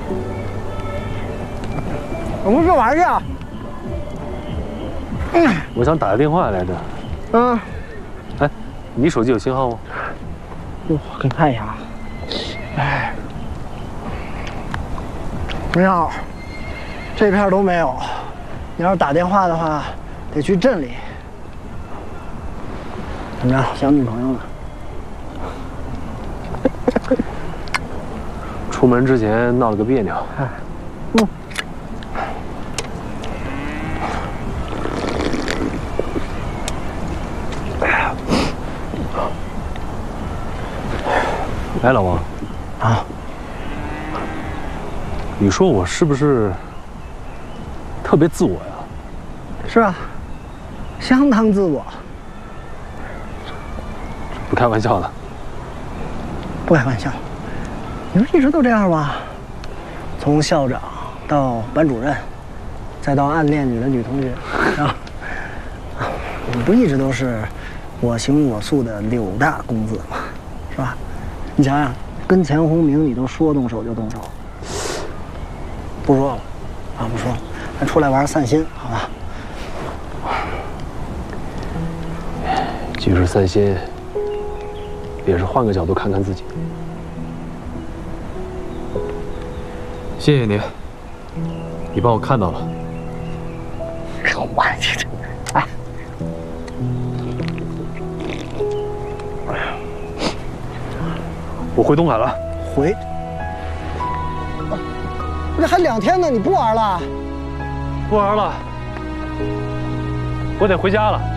我们去玩去啊！ 我想打个电话来着。 嗯。 哎，你手机有信号吗？ 我给你看一下啊。哎，没有，这片都没有。你要是打电话的话，得去镇里。怎么着，想女朋友了？ 出门之前闹了个别扭。哎，老王， 啊， 你说我是不是特别自我呀？ 是啊，相当自我。 不开玩笑的。 不开玩笑，你不是一直都这样吗？从校长到班主任，再到暗恋你的女同学，啊，你不一直都是我行我素的柳大公子吗？是吧？你想想，跟钱鸿明你都说动手就动手，不说了，啊，不说了，咱出来玩散心，好吧？ 即使散心，也是换个角度看看自己。谢谢你，你帮我看到了。 我这，哎， 我回东海了。 回？这还2天呢，你不玩了？ 不玩了，我得回家了。